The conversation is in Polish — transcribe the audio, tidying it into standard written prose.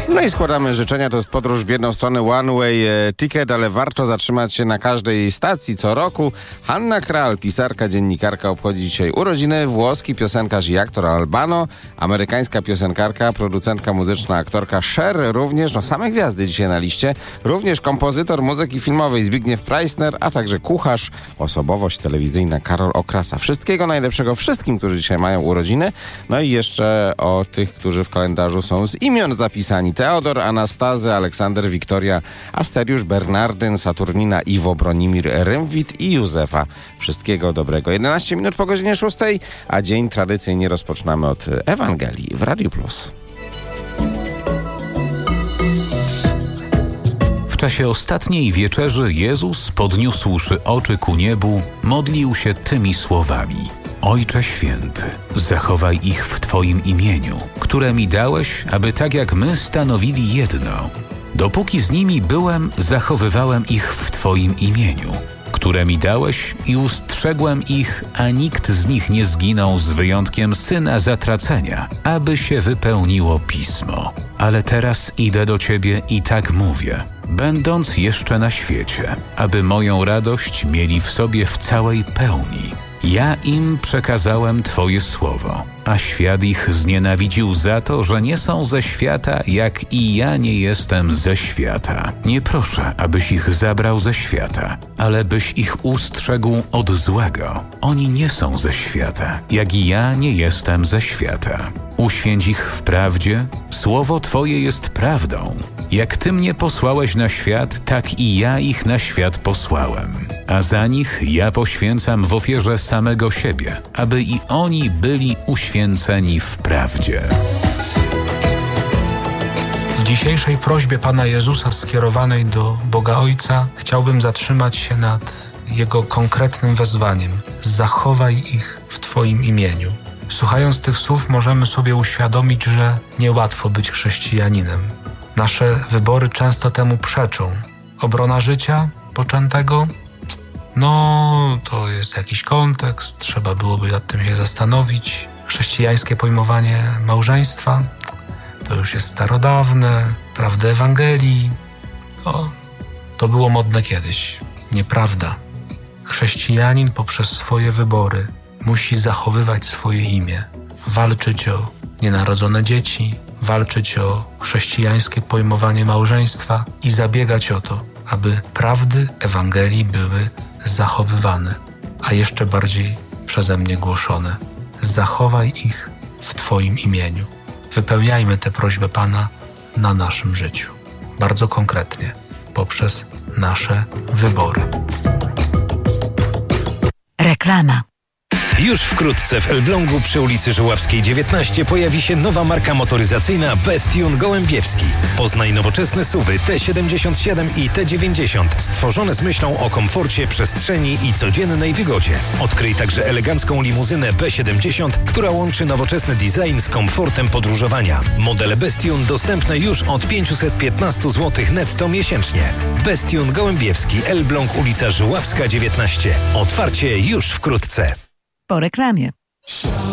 No i składamy życzenia, to jest podróż w jedną stronę one way ticket, ale warto zatrzymać się na każdej stacji co roku. Hanna Kral, pisarka, dziennikarka, obchodzi dzisiaj urodziny. Włoski piosenkarz i aktor Albano, amerykańska piosenkarka, producentka muzyczna, aktorka Cher, również, same gwiazdy dzisiaj na liście, również kompozytor muzyki filmowej Zbigniew Preissner, a także kucharz, osobowość telewizyjna Karol Okrasa. Wszystkiego najlepszego wszystkim, którzy dzisiaj mają urodziny. No i jeszcze o tych, którzy w kalendarzu są z imion zapisani. Teodor, Anastazy, Aleksander, Wiktoria, Asteriusz, Bernardyn, Saturnina, Iwo, Bronimir, Rymwit i Józefa. Wszystkiego dobrego. 11 minut po godzinie 6, a dzień tradycyjnie rozpoczynamy od Ewangelii w Radiu Plus. W czasie ostatniej wieczerzy Jezus, podniósłszy oczy ku niebu, modlił się tymi słowami: Ojcze Święty, zachowaj ich w Twoim imieniu, które mi dałeś, aby tak jak my stanowili jedno. Dopóki z nimi byłem, zachowywałem ich w Twoim imieniu, które mi dałeś i ustrzegłem ich, a nikt z nich nie zginął z wyjątkiem syna zatracenia, aby się wypełniło Pismo. Ale teraz idę do Ciebie i tak mówię, będąc jeszcze na świecie, aby moją radość mieli w sobie w całej pełni. Ja im przekazałem Twoje słowo, a świat ich znienawidził za to, że nie są ze świata, jak i ja nie jestem ze świata. Nie proszę, abyś ich zabrał ze świata, ale byś ich ustrzegł od złego. Oni nie są ze świata, jak i ja nie jestem ze świata. Uświęć ich w prawdzie, słowo Twoje jest prawdą. Jak Ty mnie posłałeś na świat, tak i ja ich na świat posłałem. A za nich ja poświęcam w ofierze samego siebie, aby i oni byli uświęceni w prawdzie. W dzisiejszej prośbie Pana Jezusa skierowanej do Boga Ojca chciałbym zatrzymać się nad Jego konkretnym wezwaniem: zachowaj ich w Twoim imieniu. Słuchając tych słów możemy sobie uświadomić, że niełatwo być chrześcijaninem. Nasze wybory często temu przeczą. Obrona życia poczętego? To jest jakiś kontekst, trzeba byłoby nad tym się zastanowić. Chrześcijańskie pojmowanie małżeństwa to już jest starodawne, prawdy Ewangelii. To było modne kiedyś. Nieprawda. Chrześcijanin poprzez swoje wybory musi zachowywać swoje imię, walczyć o nienarodzone dzieci, walczyć o chrześcijańskie pojmowanie małżeństwa i zabiegać o to, aby prawdy Ewangelii były zachowywane, a jeszcze bardziej przeze mnie głoszone. Zachowaj ich w Twoim imieniu. Wypełniajmy tę prośbę Pana na naszym życiu. Bardzo konkretnie, poprzez nasze wybory. Reklama. Już wkrótce w Elblągu przy ulicy Żuławskiej 19 pojawi się nowa marka motoryzacyjna Bestune Gołębiewski. Poznaj nowoczesne SUV-y T77 i T90 stworzone z myślą o komforcie, przestrzeni i codziennej wygodzie. Odkryj także elegancką limuzynę B70, która łączy nowoczesny design z komfortem podróżowania. Modele Bestune dostępne już od 515 zł netto miesięcznie. Bestune Gołębiewski, Elbląg, ulica Żuławska 19. Otwarcie już wkrótce. Po reklamie.